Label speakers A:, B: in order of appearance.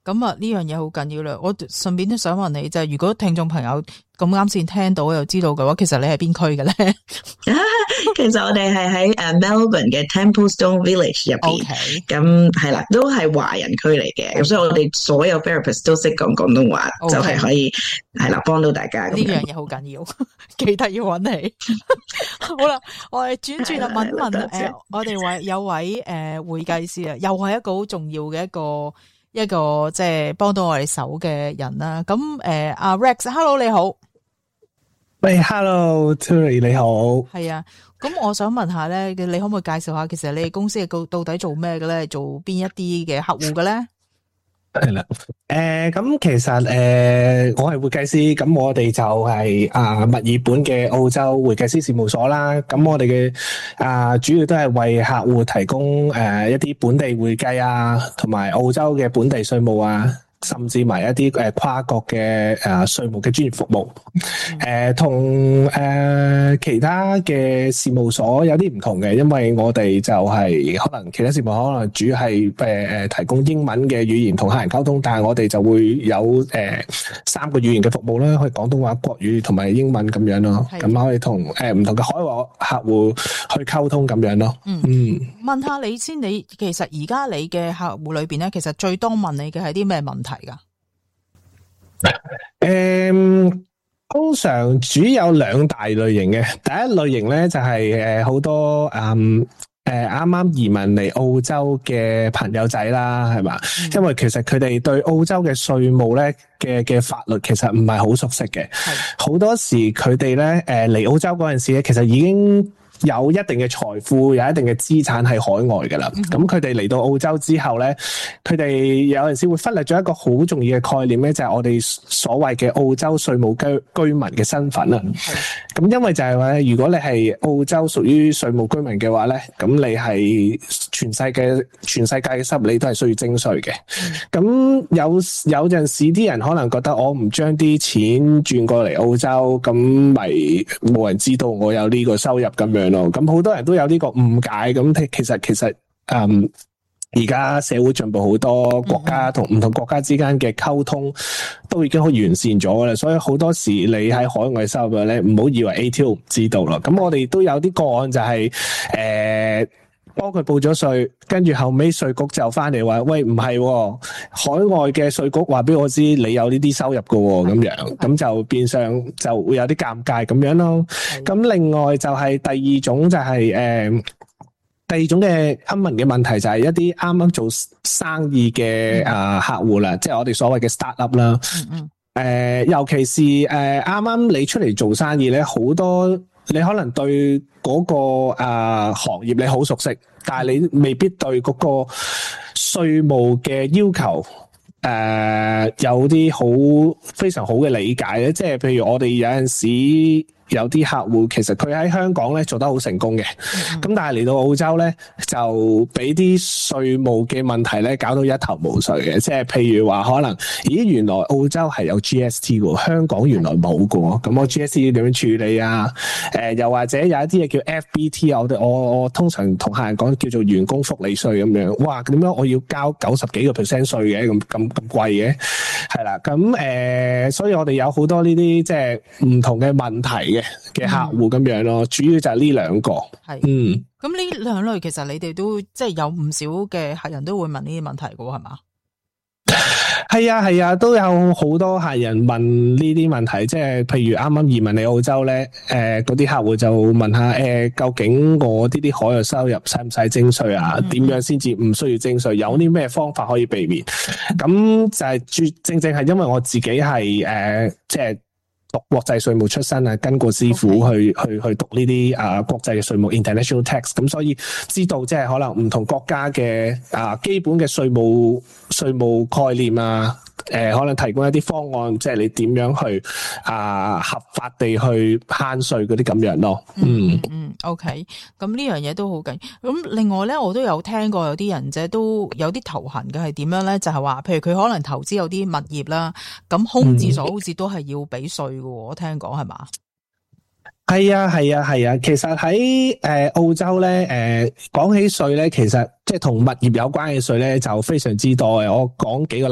A: 咁啊呢樣嘢好緊要啦。我順便都想問你，就係如果聽眾朋友咁啱先聽到又知道嘅話，其實你係邊區嘅咧？
B: 其實我哋係喺Melbourne 嘅 Templestowe Village 入邊，咁係啦，都係華人區嚟嘅，咁所以我哋所有 therapist 都識講廣東話，就係可以係啦幫到大家。
A: 呢樣嘢好緊要，記得要揾你。好啦，我哋轉啊問問我哋有位會計師啊，又係一個好重要嘅一個即係幫到我哋手嘅人啦。咁阿 Rex，Hello 你好。
C: 喂 ，Hello，Terry 你好。
A: 係啊，咁我想問下咧，你可唔可以介紹下，其實你哋公司係到底做咩嘅咧？做邊一啲嘅客戶嘅咧？
C: 係啦，咁其實我係會計師，咁我哋就係墨爾本嘅澳洲會計師事務所啦。咁我哋嘅主要都係為客戶提供一啲本地會計啊，同埋澳洲嘅本地稅務啊，甚至埋一啲跨國嘅稅務嘅專業服務。同其他嘅事務所有啲唔同嘅，因為我哋就係可能其他事務所可能主要係提供英文嘅語言同客人溝通，但係我哋就會有3個語言嘅服務啦，可以廣東話、國語同埋英文咁樣咯。咁可以同唔同嘅海外客戶去溝通咁樣咯。
A: 問下你先，你其實而家你嘅客戶裏邊咧，其實最多問你嘅係啲咩問題噶？
C: 通常主要有2大類型嘅，第一類型咧就係好多啱啱移民嚟澳洲嘅朋友仔啦，係嘛？因為其實佢哋對澳洲嘅稅務咧嘅法律其實唔係好熟悉嘅，好多時佢哋咧嚟澳洲嗰陣時咧，其實已經有一定嘅財富，有一定嘅資產喺海外㗎啦。咁佢哋嚟到澳洲之後咧，佢哋有陣時會忽略咗一個好重要嘅概念咧，就係我哋所謂嘅澳洲稅務居民嘅身份啊。咁因為就係話，如果你係澳洲屬於稅務居民嘅話咧，咁你係全世界嘅收入你都係需要徵稅嘅。咁有陣時啲人可能覺得我唔將啲錢轉過嚟澳洲，咁咪冇人知道我有呢個收入咁樣。咁好多人都有呢個誤解，咁其實而家社會進步好多，國家同唔同國家之間嘅溝通都已經好完善咗啦，所以好多時你喺海外收入咧，唔好以為 ATO 唔知道啦。咁我哋都有啲個案就係幫佢報咗稅，跟住後尾稅局就翻嚟話，喂，唔係，海外嘅稅局話俾我知你有呢啲收入㗎咁樣，咁就變相就會有啲尷尬咁樣咯。咁另外就係第二種就係第二種嘅 common 嘅問題就係一啲啱啱做生意嘅客戶啦，即係我哋所謂嘅 start up 啦。尤其是啱啱你出嚟做生意咧，好多你可能對嗰個行業你好熟悉，但係你未必對嗰個稅務嘅要求有啲非常好嘅理解咧。即係譬如我哋有陣時有啲客戶其實佢喺香港咧做得好成功嘅，咁但係嚟到澳洲咧就俾啲稅務嘅問題咧搞到一頭霧水嘅。即係譬如話可能原來澳洲係有 GST 嘅，香港原來冇嘅，咁我 GST 點樣處理啊？又或者有一啲嘢叫 FBT 啊，我通常同客人講叫做員工福利稅咁樣。哇，點解我要交90幾個%稅嘅？咁貴嘅？係啦，咁所以我哋有好多呢啲即係唔同嘅問題嘅客戶咁樣咯，主要就係呢2個。
A: 係，咁呢2類其實你哋都即係有唔少嘅客人都會問呢啲問題嘅喎，係嘛？
C: 係啊，都有好多客人問呢啲問題，即係譬如啱啱移民嚟澳洲咧，嗰啲客戶就問下究竟我呢啲海外收入使唔使徵稅啊？點樣先至唔需要徵稅？有啲咩方法可以避免？咁就係正係因為我自己係即係讀國際稅務出身啊，跟過師傅去讀呢啲國際嘅稅務 international tax， 咁所以知道即係可能唔同國家嘅基本嘅稅務概念啊，可能提供一啲方案，即係你點樣去合法地去慳稅嗰啲咁樣咯。
A: OK， 咁呢樣嘢都好緊。咁另外咧，我都有聽過有啲人啫，都有啲頭痕嘅係點樣咧？就係話，譬如佢可能投資有啲物業啦，咁空置所好似都係要俾稅嘅。我聽講係嘛？
C: 係啊，其實喺澳洲咧，講起稅咧，其實即係同物業有關嘅稅咧，就非常之多嘅。我講幾個